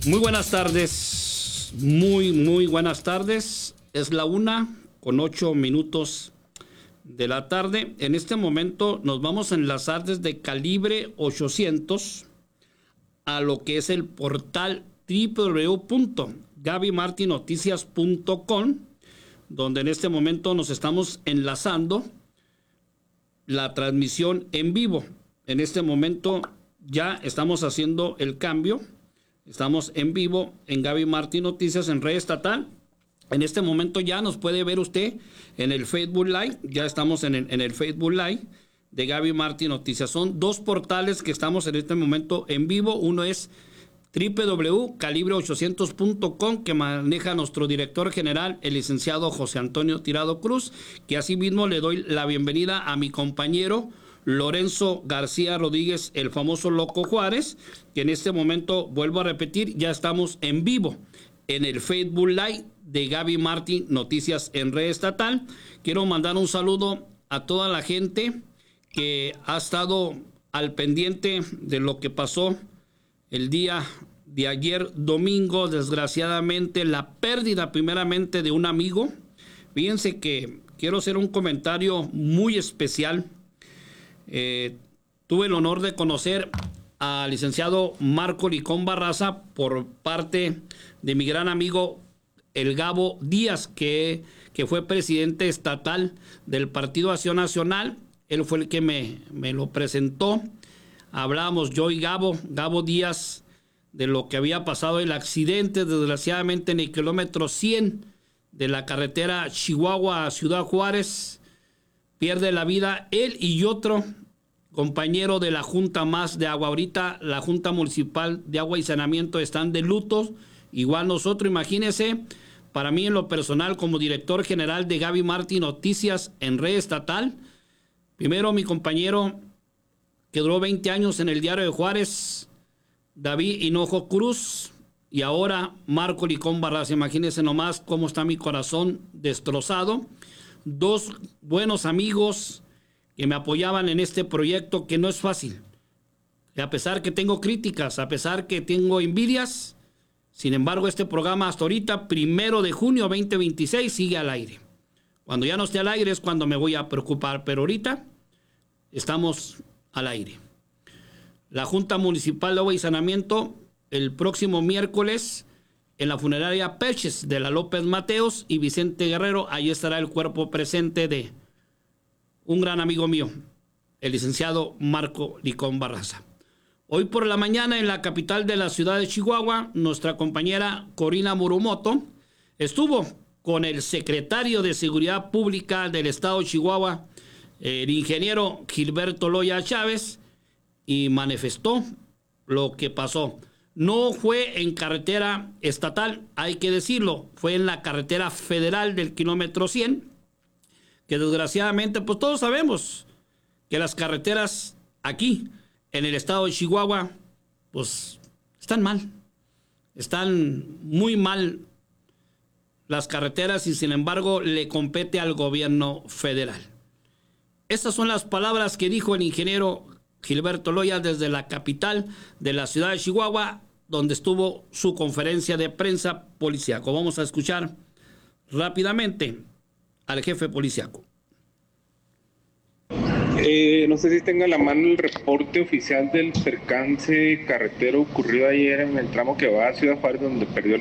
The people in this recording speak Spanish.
Muy buenas tardes, muy buenas tardes. Es la 1:08 de la tarde. En este momento nos vamos a enlazar desde Calibre 800 a lo que es el portal www.gabymartinoticias.com, donde en este momento nos estamos enlazando la transmisión en vivo. En este momento ya estamos haciendo el cambio. Estamos en vivo en Gaby Martín Noticias en red estatal. En este momento ya nos puede ver usted en el Facebook Live. Ya estamos en el Facebook Live de Gaby Martín Noticias. Son dos portales que estamos en este momento en vivo. Uno es www.calibre800.com, que maneja nuestro director general, el licenciado José Antonio Tirado Cruz, que asimismo le doy la bienvenida a mi compañero Lorenzo García Rodríguez, el famoso Loco Juárez, que en este momento, vuelvo a repetir, ya estamos en vivo en el Facebook Live de Gaby Martín Noticias en red estatal. Quiero mandar un saludo a toda la gente que ha estado al pendiente de lo que pasó el día de ayer domingo. Desgraciadamente, la pérdida primeramente de un amigo. Fíjense que quiero hacer un comentario muy especial. Tuve el honor de conocer al licenciado Marco Licón Barraza por parte de mi gran amigo el Gabo Díaz, que fue presidente estatal del Partido Acción Nacional. Él fue el que me lo presentó. Hablábamos yo y Gabo Díaz de lo que había pasado, el accidente desgraciadamente en el kilómetro 100 de la carretera Chihuahua a Ciudad Juárez. Pierde la vida él y otro compañero de la Junta Más de Agua. Ahorita la Junta Municipal de Agua y Saneamiento están de luto, igual nosotros. Imagínense, para mí en lo personal, como director general de Gaby Martín Noticias en red estatal, primero mi compañero que duró 20 años en el Diario de Juárez, David Hinojo Cruz, y ahora Marco Licón Barraza. Imagínense nomás cómo está mi corazón destrozado. Dos buenos amigos que me apoyaban en este proyecto, que no es fácil. Y a pesar que tengo críticas, a pesar que tengo envidias, sin embargo, este programa hasta ahorita, 1 de junio 2026, sigue al aire. Cuando ya no esté al aire es cuando me voy a preocupar, pero ahorita estamos al aire. La Junta Municipal de Agua y Saneamiento, el próximo miércoles, en la funeraria Peches de la López Mateos y Vicente Guerrero, ahí estará el cuerpo presente de un gran amigo mío, el licenciado Marco Licón Barraza. Hoy por la mañana, en la capital de la ciudad de Chihuahua, nuestra compañera Corina Murumoto estuvo con el secretario de Seguridad Pública del estado de Chihuahua, el ingeniero Gilberto Loya Chávez, y manifestó lo que pasó. No fue en carretera estatal, hay que decirlo, fue en la carretera federal del kilómetro 100, que desgraciadamente, pues todos sabemos que las carreteras aquí, en el estado de Chihuahua, pues están mal. Están muy mal las carreteras y sin embargo le compete al gobierno federal. Estas son las palabras que dijo el ingeniero Gilberto Loya desde la capital de la ciudad de Chihuahua, donde estuvo su conferencia de prensa policíaco. Vamos a escuchar rápidamente al jefe policíaco. No sé si tenga a la mano el reporte oficial del percance carretero ocurrido ayer en el tramo que va a Ciudad Juárez, donde perdió